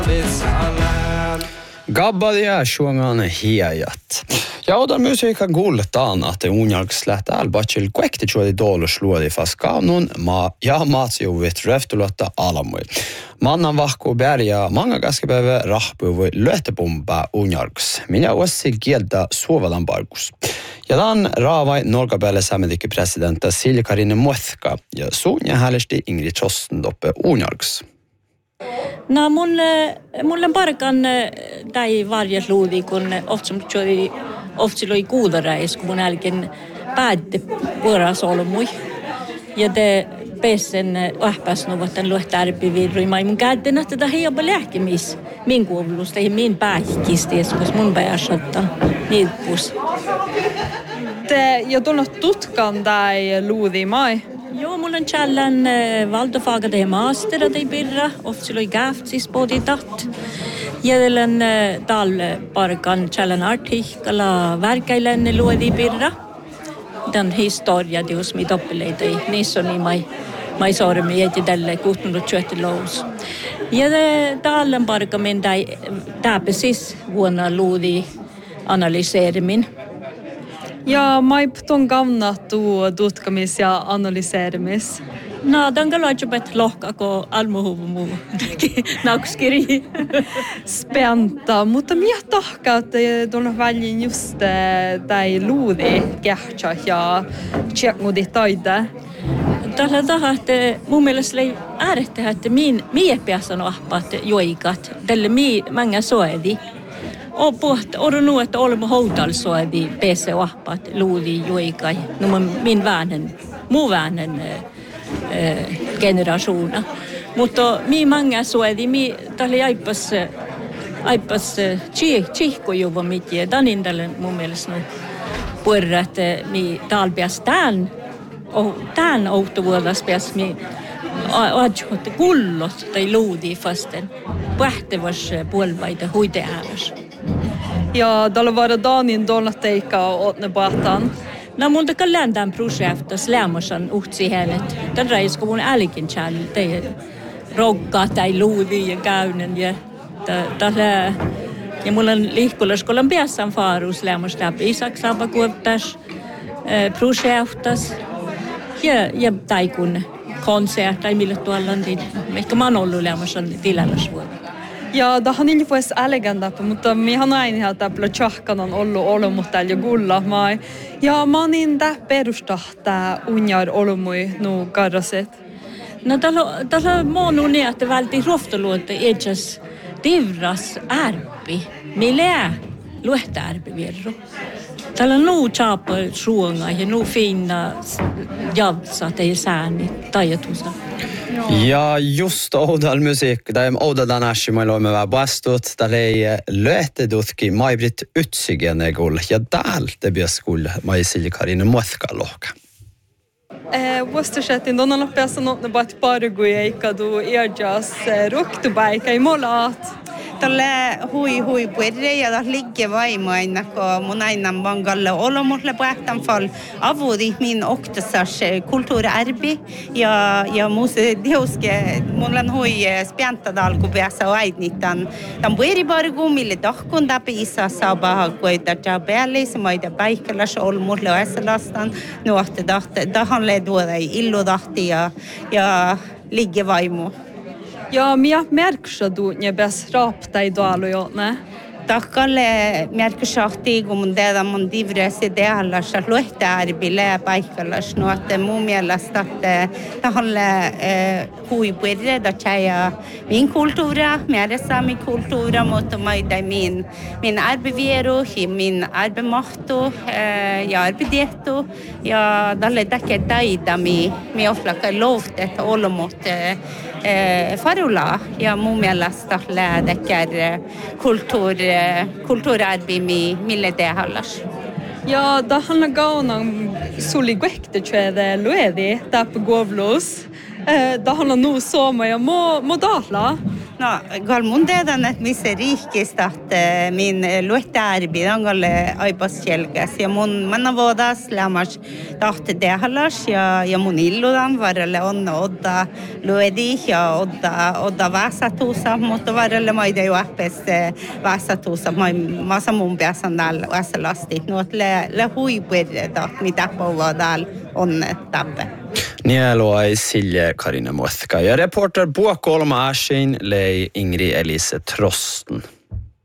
Gabbadia suongan hiajat. Ja odan musiikka kuuletaan, että unjalks lähtee albachil kuekti juodi doolus luodi faskaanun ja maatsiuvit röftulötta alamui. Mannan vahku bärja manga käskepäivä rahpuvui löhtepumpa unjalks. Minä ossi kieltä suovalan parkus. Ja tämän raavai Norgabelle saamedikki presidentti Silja-Karine Muotka ja suunja häälesti Ingrid Chostendoppe unjalks. No mulle parkan tai varjesluudi, kun ofta oli kuudareis, kun mun älken päätti vuoras olmui. Ja te pesen ahpasnuvat luhtärpivirrui. Mä mun käden, että tämä ei ole lääkemis. Min kuulusta ei min pääkisti, koska mun pääsottaa niilpus. Te jo tunnut tutkan tai luudi mai? Joo, mulla on tjallan valtafaga det master att birra, ofta oli gaftis både dat. Ja den talparkan tjallan artikla verkailen luodi birra. Den historia dius mi doppeleita i nissoni mai sormi eti tälle 1620 lous. Ja tallan parka min täpäsis vuonna luodi analyseerimin. Ja maip ton gamnattu tutkamis ja analyseerimis. No, den kan låta bet lokka ko almuhuvumu nakskiri. Spänta, mutta minä tahka, että tuon välin just tai luudi kähtsä ja tjekmudi taide. Tällä tahaa, että mun mielestä oli äärettä, että mie pääsän ahpaat joikat, tälle många soedi. Och nu att olemme hotal så är vi PC och appat luudi joikai no min muu vänen generationa. Mutta många så är mi tälle aipas chihko juva mitje dan indalen mun mielestä puorat mi talpias tän outovuodas pääs mi adjutte kullot tai luudi fasten pähtevas puolvaita huiteääväs. Ja tällä var Danin donnateika åtne batan. No mun takan ländän projektas lämmosan uhtsi hänet. Tän reisko mun älkin tjäl teidän rogga tai luudi ja käynen ja tällä ja mulla on liikkulaskollan päässään faarus lämmos läpi Isaksaba kuoptas projektas ja taikun konsert tai millä tuolla on ehkä mä oon ollut lämmosan tilallasvuonna. Ja tähän ei voisi eleganta, mutta minä on aina että plötsahkan on ollut mutta ja gulla mai. Ja mä oon tää perustahtaa unjar olumui nu karraset. No tällä monu niin että välti roftoluotte itses divras ärpi. Millä luehta ärpi virru. Tällä on nuu chapa suonga ja nuu fina javsa tei sääni tajatusa. Ja just oudal musiikk, tai oudadan äsken me loimme vähän vastut, tällä ei löhtedutki Mai-Britt Ytsigene gull, ja täältä bias gull mai Silja-Karine Muotka lohka. Vuostasetin on loppiassa notne bat pargui eikä du erjas ruktubaika i molaat. Tällä hui puerre ja das ligger vaimaina ko mun aina bangalle olomulle pähtän fall avudi min oktasas kulttuurarbi ja muuse deuske mulla hui spiantadal ku päässä aidnitan tan pueri bargu mille tahkun dapi isa sabaha koita jabeli samaida paikkalas olomulle aselastan nuotte dahan leduoda illudahti ja ligger vaimu. Ja minä märksä duunne bäs raptai dualujoone. Takkalle märksahti kun tehdä mun divresi tehallas luhtäärbille paikkallas nuotte mun mielestä että tahalle huipuirre da tjäja min kulttuura, mer sami kulttuura mutta maida min arbevieru, min arbemahtu ja arbediettu ja dalle takke taida mi oflaka lovtet olomot farula ja mun mielestä lähdekär kulttuurarbi mille tehallas. Ja dahan gaunan suli kuekte tjäde luedi tap govlos. Dahan nu soma ja mo dahla. No, galmundedan et missä riikistä, että min luetärbi dangalle aipas selkäs ja mun manavodas lämmas tahti tehallas ja mun illudan varrelle on odda luedi ja odda vasatuusa, mutta varrelle maide jo appes vasatuusa massa mun päässä näillä vasalasti. Nuot le huipuirta mitä povadal on tappe. Nielo ei Silje Karina Mothka ja reporter Bokolma Ashin lei Ingrid Elise Trosten.